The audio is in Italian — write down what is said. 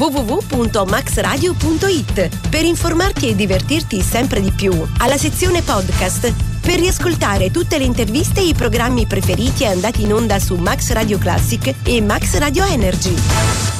www.maxradio.it per informarti e divertirti sempre di più, alla sezione podcast per riascoltare tutte le interviste e i programmi preferiti andati in onda su Max Radio Classic e Max Radio Energy.